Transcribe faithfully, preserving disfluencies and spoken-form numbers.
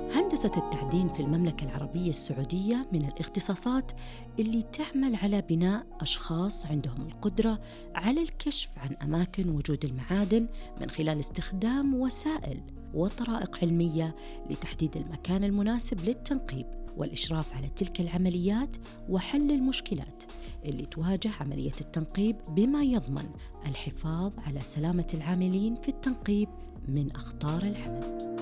هندسة التعدين في المملكة العربية السعودية من الاختصاصات اللي تعمل على بناء أشخاص عندهم القدرة على الكشف عن أماكن وجود المعادن من خلال استخدام وسائل وطرائق علمية لتحديد المكان المناسب للتنقيب والإشراف على تلك العمليات وحل المشكلات اللي تواجه عملية التنقيب، بما يضمن الحفاظ على سلامة العاملين في التنقيب من أخطار العمل.